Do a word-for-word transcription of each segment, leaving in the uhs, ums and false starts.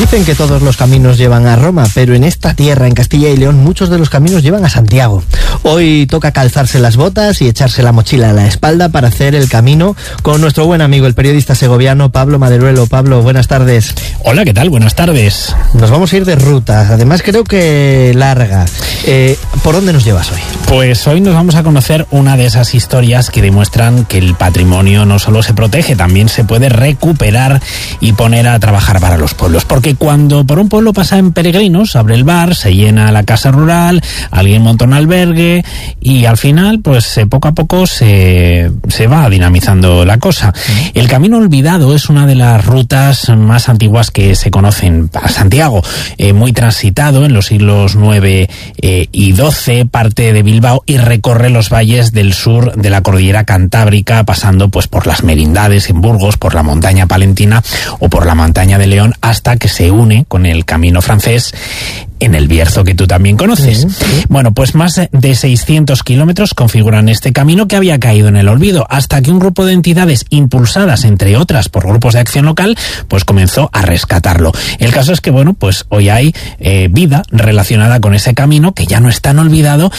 Dicen que todos los caminos llevan a Roma, pero en esta tierra, en Castilla y León, muchos de los caminos llevan a Santiago. Hoy toca calzarse las botas y echarse la mochila a la espalda para hacer el camino con nuestro buen amigo, el periodista segoviano Pablo Maderuelo. Pablo, buenas tardes. Hola, ¿qué tal? Buenas tardes. Nos vamos a ir de ruta, además creo que larga. Eh, ¿Por dónde nos llevas hoy? Pues hoy nos vamos a conocer una de esas historias que demuestran que el patrimonio no solo se protege, también se puede recuperar y poner a trabajar para los pueblos. Porque cuando por un pueblo pasan peregrinos, abre el bar, se llena la casa rural, alguien monta un albergue y al final, pues poco a poco se, se va dinamizando la cosa. El Camino Olvidado es una de las rutas más antiguas que se conocen a Santiago, eh, muy transitado en los siglos nueve eh, y doce, parte de Bilbao y recorre los valles del sur de la cordillera Cantábrica, pasando pues por las Merindades en Burgos, por la montaña palentina o por la montaña de León, hasta que se une con el Camino Francés en el Bierzo, que tú también conoces. Sí, sí. Bueno, pues más de seiscientos kilómetros configuran este camino que había caído en el olvido, hasta que un grupo de entidades impulsadas, entre otras, por grupos de acción local, pues comenzó a rescatarlo. El caso es que, bueno, pues hoy hay eh, vida relacionada con ese camino, que ya no es tan olvidado,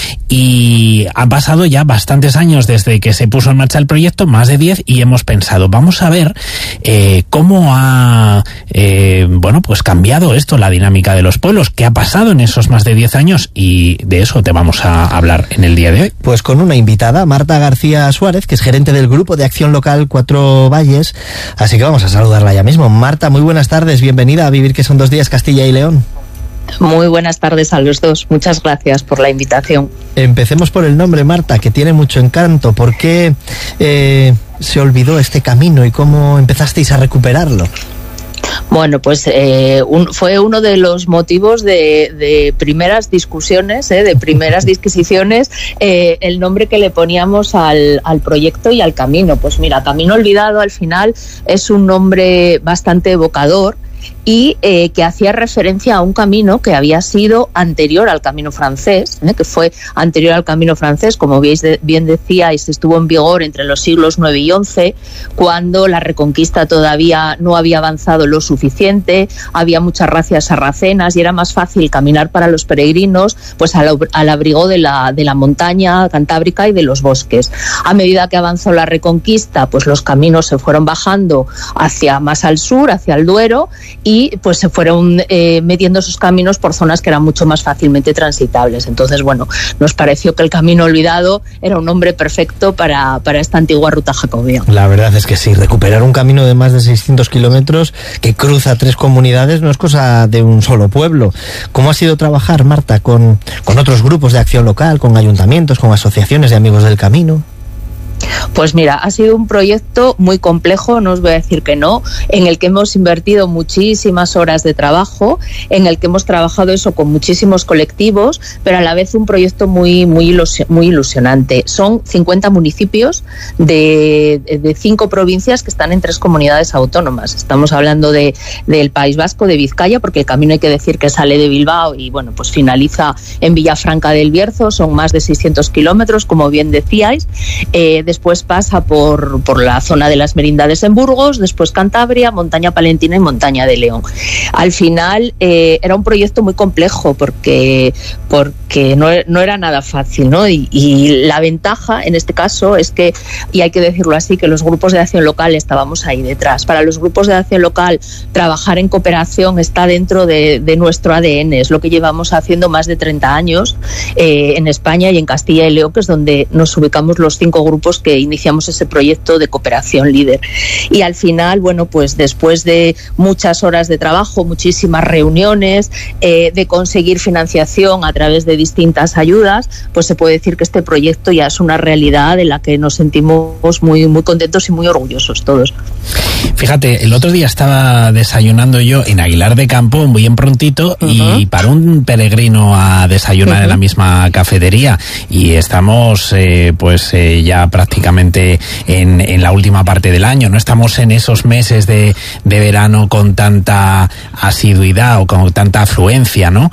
y han pasado ya bastantes años desde que se puso en marcha el proyecto, más de diez, y hemos pensado, vamos a ver eh, cómo ha, eh, bueno, pues cambiado esto, la dinámica de los pueblos, qué ha pasado en esos más de diez años, y de eso te vamos a hablar en el día de hoy. Pues con una invitada, Marta García Suárez, que es gerente del Grupo de Acción Local Cuatro Valles, así que vamos a saludarla ya mismo. Marta, muy buenas tardes, bienvenida a Vivir que son dos días, Castilla y León. Muy buenas tardes a los dos, muchas gracias por la invitación. Empecemos por el nombre, Marta, que tiene mucho encanto. ¿Por qué eh, se olvidó este camino y cómo empezasteis a recuperarlo? Bueno, pues eh, un, fue uno de los motivos de, de primeras discusiones, eh, de primeras disquisiciones, eh, el nombre que le poníamos al, al proyecto y al camino. Pues mira, Camino Olvidado al final es un nombre bastante evocador y eh, que hacía referencia a un camino que había sido anterior al Camino Francés, ¿eh? que fue anterior al Camino Francés, como de, bien decíais, estuvo en vigor entre los siglos nueve y once, cuando la Reconquista todavía no había avanzado lo suficiente, había muchas razzias sarracenas y era más fácil caminar para los peregrinos pues al, al abrigo de la, de la montaña cantábrica y de los bosques. A medida que avanzó la Reconquista, pues los caminos se fueron bajando hacia más al sur, hacia el Duero, y y pues se fueron eh, metiendo esos caminos por zonas que eran mucho más fácilmente transitables. Entonces, bueno, nos pareció que el Camino Olvidado era un nombre perfecto para, para esta antigua ruta jacobea. La verdad es que sí, recuperar un camino de más de seiscientos kilómetros que cruza tres comunidades no es cosa de un solo pueblo. ¿Cómo ha sido trabajar, Marta, con, con otros grupos de acción local, con ayuntamientos, con asociaciones de amigos del camino? Pues mira, ha sido un proyecto muy complejo, no os voy a decir que no, en el que hemos invertido muchísimas horas de trabajo, en el que hemos trabajado eso con muchísimos colectivos, pero a la vez un proyecto muy muy, ilus- muy ilusionante. Son cincuenta municipios de, de cinco provincias que están en tres comunidades autónomas. Estamos hablando de, del País Vasco, de Vizcaya, porque el camino hay que decir que sale de Bilbao y bueno, pues finaliza en Villafranca del Bierzo, son más de seiscientos kilómetros, como bien decíais. Eh, Después pasa por, por la zona de las Merindades en Burgos, después Cantabria, montaña palentina y montaña de León. Al final eh, era un proyecto muy complejo porque, porque no, no era nada fácil, ¿no? Y, y la ventaja en este caso es que, y hay que decirlo así, que los grupos de acción local estábamos ahí detrás. Para los grupos de acción local, trabajar en cooperación está dentro de, de nuestro A D N, es lo que llevamos haciendo más de treinta años eh, en España y en Castilla y León, que es donde nos ubicamos los cinco grupos que iniciamos ese proyecto de cooperación líder. Y al final, bueno, pues después de muchas horas de trabajo, muchísimas reuniones, eh, de conseguir financiación a través de distintas ayudas, pues se puede decir que este proyecto ya es una realidad de la que nos sentimos muy, muy contentos y muy orgullosos todos. Fíjate, el otro día estaba desayunando yo en Aguilar de Campo, muy en prontito, uh-huh. y para un peregrino a desayunar uh-huh. en la misma cafetería, y estamos eh, pues eh, ya prácticamente en, en la última parte del año, no estamos en esos meses de, de verano con tanta asiduidad o con tanta afluencia, ¿no?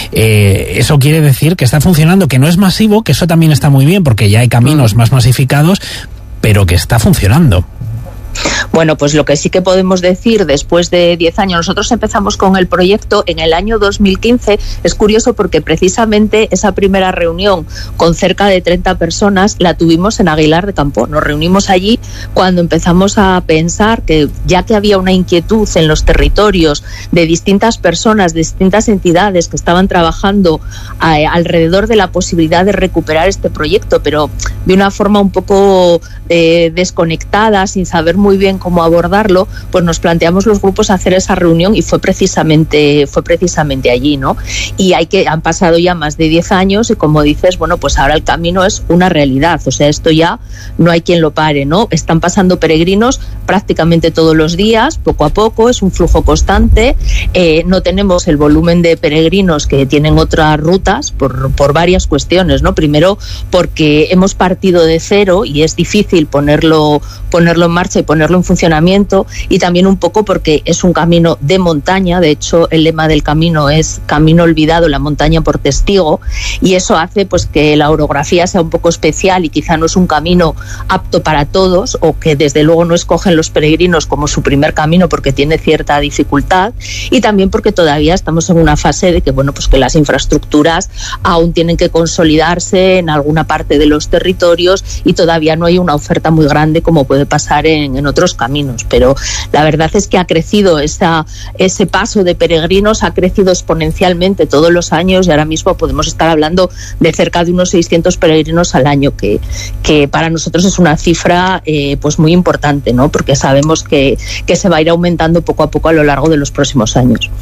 Eh, eso quiere decir que está funcionando, que no es masivo, que eso también está muy bien porque ya hay caminos uh-huh. más masificados, pero que está funcionando. Bueno, pues lo que sí que podemos decir después de diez años, nosotros empezamos con el proyecto en el año dos mil quince. Es curioso porque precisamente esa primera reunión con cerca de treinta personas la tuvimos en Aguilar de Campo. Nos reunimos allí cuando empezamos a pensar que, ya que había una inquietud en los territorios de distintas personas, de distintas entidades que estaban trabajando a, alrededor de la posibilidad de recuperar este proyecto, pero de una forma un poco eh, desconectada, sin saber muy bien cómo abordarlo, pues nos planteamos los grupos hacer esa reunión y fue precisamente fue precisamente allí, ¿no? Y hay que han pasado ya más de diez años y, como dices, bueno, pues ahora el camino es una realidad, o sea, esto ya no hay quien lo pare, ¿no? Están pasando peregrinos prácticamente todos los días, poco a poco, es un flujo constante, eh, no tenemos el volumen de peregrinos que tienen otras rutas por, por varias cuestiones, ¿no? Primero, porque hemos partido de cero y es difícil ponerlo, ponerlo en marcha y ponerlo en funcionamiento, y también un poco porque es un camino de montaña. De hecho, el lema del camino es camino olvidado, la montaña por testigo, y eso hace pues que la orografía sea un poco especial y quizá no es un camino apto para todos, o que desde luego no escogen los peregrinos como su primer camino porque tiene cierta dificultad, y también porque todavía estamos en una fase de que, bueno, pues que las infraestructuras aún tienen que consolidarse en alguna parte de los territorios y todavía no hay una oferta muy grande como puede pasar en, en otros caminos. Pero la verdad es que ha crecido esa, ese paso de peregrinos, ha crecido exponencialmente todos los años, y ahora mismo podemos estar hablando de cerca de unos seiscientos peregrinos al año, que, que para nosotros es una cifra eh, pues muy importante, ¿no? Porque sabemos que, que se va a ir aumentando poco a poco a lo largo de los próximos años.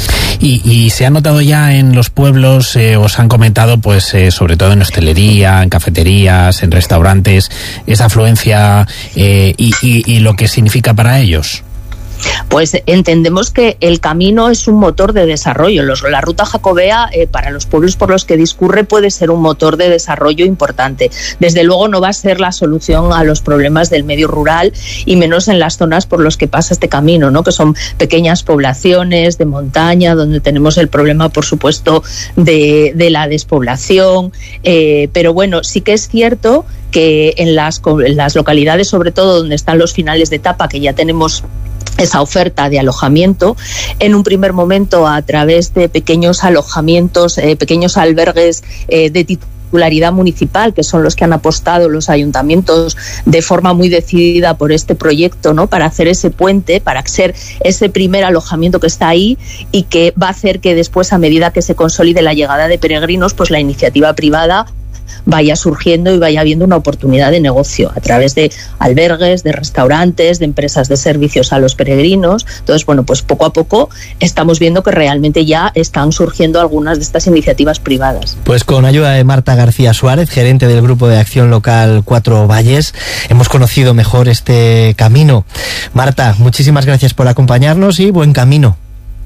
Y, y se ha notado ya en los pueblos, eh, os han comentado, pues eh, sobre todo en hostelería, en cafeterías, en restaurantes, esa afluencia eh, y, y, y lo que significa para ellos. Pues entendemos que el camino es un motor de desarrollo. Los, la ruta jacobea, eh, para los pueblos por los que discurre, puede ser un motor de desarrollo importante. Desde luego no va a ser la solución a los problemas del medio rural, y menos en las zonas por los que pasa este camino, ¿no? Que son pequeñas poblaciones de montaña, donde tenemos el problema, por supuesto, de, de la despoblación. Eh, pero bueno, sí que es cierto que en las, en las localidades, sobre todo donde están los finales de etapa, que ya tenemos esa oferta de alojamiento, en un primer momento a través de pequeños alojamientos, eh, pequeños albergues eh, de titularidad municipal, que son los que han apostado los ayuntamientos de forma muy decidida por este proyecto, ¿no? Para hacer ese puente, para ser ese primer alojamiento que está ahí, y que va a hacer que después, a medida que se consolide la llegada de peregrinos, pues la iniciativa privada vaya surgiendo y vaya habiendo una oportunidad de negocio a través de albergues, de restaurantes, de empresas de servicios a los peregrinos. Entonces, bueno, pues poco a poco estamos viendo que realmente ya están surgiendo algunas de estas iniciativas privadas. Pues con ayuda de Marta García Suárez, gerente del Grupo de Acción Local Cuatro Valles, hemos conocido mejor este camino. Marta, muchísimas gracias por acompañarnos y buen camino.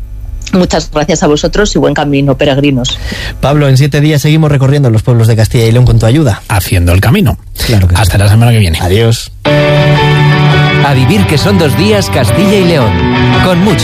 Muchas gracias a vosotros y buen camino, peregrinos. Pablo, en siete días seguimos recorriendo los pueblos de Castilla y León con tu ayuda. Haciendo el camino. Claro que Hasta sí. la semana que viene. Adiós. A vivir, que son dos días Castilla y León. Con mucho